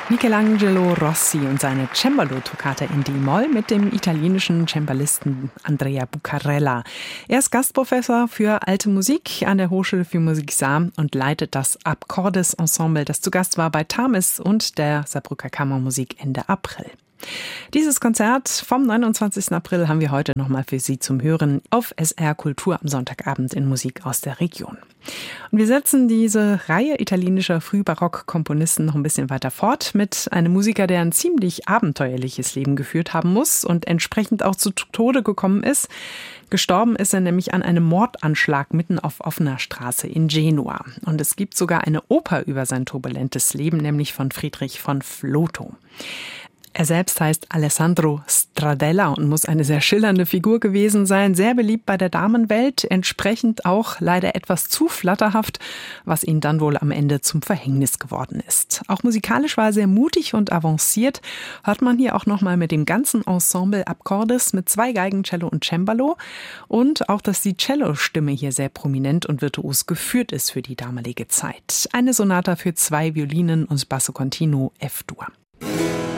Michelangelo Rossi und seine Cembalo-Toccata in D-Moll mit dem italienischen Cembalisten Andrea Bucarella. Er ist Gastprofessor für Alte Musik an der Hochschule für Musik Saar und leitet das Akkordesensemble, das zu Gast war bei Tamis und der Saarbrücker Kammermusik Ende April. Dieses Konzert vom 29. April haben wir heute nochmal für Sie zum Hören auf SR Kultur am Sonntagabend in Musik aus der Region. Und wir setzen diese Reihe italienischer Frühbarock-Komponisten noch ein bisschen weiter fort mit einem Musiker, der ein ziemlich abenteuerliches Leben geführt haben muss und entsprechend auch zu Tode gekommen ist. Gestorben ist er nämlich an einem Mordanschlag mitten auf offener Straße in Genua. Und es gibt sogar eine Oper über sein turbulentes Leben, nämlich von Friedrich von Flotow. Er selbst heißt Alessandro Stradella und muss eine sehr schillernde Figur gewesen sein, sehr beliebt bei der Damenwelt, entsprechend auch leider etwas zu flatterhaft, was ihm dann wohl am Ende zum Verhängnis geworden ist. Auch musikalisch war er sehr mutig und avanciert, hört man hier auch nochmal mit dem ganzen Ensemble Akkordes mit 2 Geigen, Cello und Cembalo und auch, dass die Cellostimme hier sehr prominent und virtuos geführt ist für die damalige Zeit. Eine Sonata für 2 Violinen und Basso Continuo F-Dur.